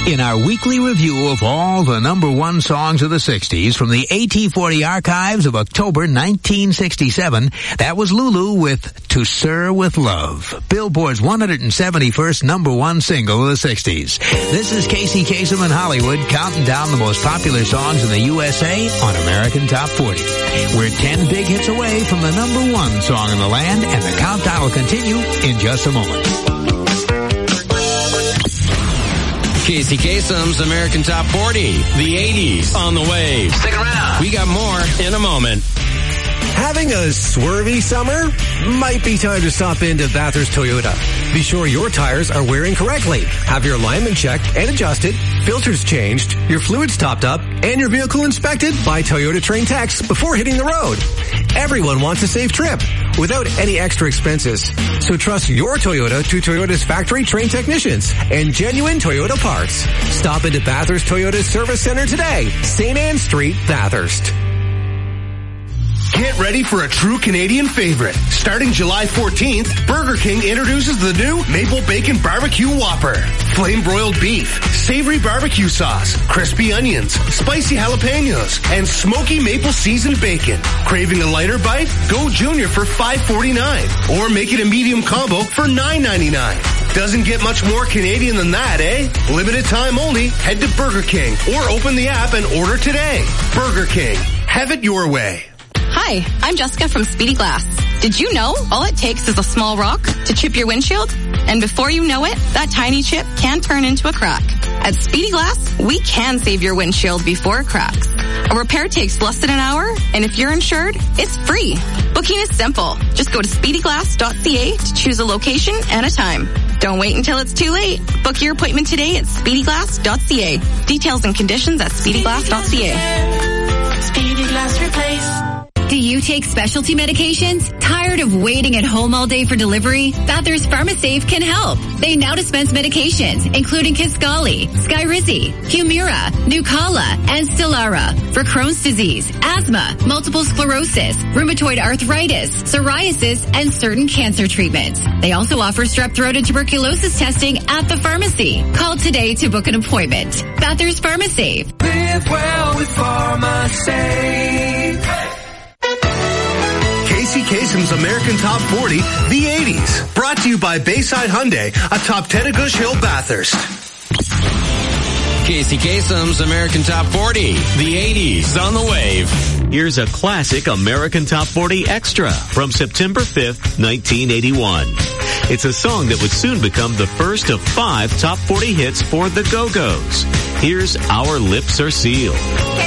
In our weekly review of all the number one songs of the 60s from the AT40 archives of October 1967, that was Lulu with To Sir With Love, Billboard's 171st number one single of the 60s. This is Casey Kasem in Hollywood counting down the most popular songs in the USA on American Top 40. We're 10 big hits away from the number one song in the land, and the countdown will continue in just a moment. Casey Kasem's American Top 40, the 80s, on the wave. Stick around. We got more in a moment. Having a swervy summer? Might be time to stop into Bathurst Toyota. Be sure your tires are wearing correctly. Have your alignment checked and adjusted, filters changed, your fluids topped up, and your vehicle inspected by Toyota trained techs before hitting the road. Everyone wants a safe trip without any extra expenses. So trust your Toyota to Toyota's factory trained technicians and genuine Toyota parts. Stop into Bathurst Toyota's service center today, St. Anne Street, Bathurst. Get ready for a true Canadian favorite. Starting July 14th, Burger King introduces the new Maple Bacon Barbecue Whopper. Flame broiled beef, savory barbecue sauce, crispy onions, spicy jalapenos, and smoky maple seasoned bacon. Craving a lighter bite? Go Junior for $5.49. Or make it a medium combo for $9.99. Doesn't get much more Canadian than that, eh? Limited time only. Head to Burger King or open the app and order today. Burger King. Have it your way. Hi, I'm Jessica from Speedy Glass. Did you know all it takes is a small rock to chip your windshield? And before you know it, that tiny chip can turn into a crack. At Speedy Glass, we can save your windshield before it cracks. A repair takes less than an hour, and if you're insured, it's free. Booking is simple. Just go to speedyglass.ca to choose a location and a time. Don't wait until it's too late. Book your appointment today at speedyglass.ca. Details and conditions at speedyglass.ca. Speedy Glass Replace. Do you take specialty medications? Tired of waiting at home all day for delivery? Bathurst PharmaSafe can help. They now dispense medications, including Kisqali, Skyrizi, Humira, Nucala, and Stelara for Crohn's disease, asthma, multiple sclerosis, rheumatoid arthritis, psoriasis, and certain cancer treatments. They also offer strep throat and tuberculosis testing at the pharmacy. Call today to book an appointment. Bathurst PharmaSafe. Live well with PharmaSafe. Casey Kasem's American Top 40, the 80s. Brought to you by Bayside Hyundai, a top 10 at Gush Hill, Bathurst. Casey Kasem's American Top 40, the 80s, on the wave. Here's a classic American Top 40 extra from September 5th, 1981. It's a song that would soon become the first of 5 Top 40 hits for the Go-Go's. Here's Our Lips Are Sealed.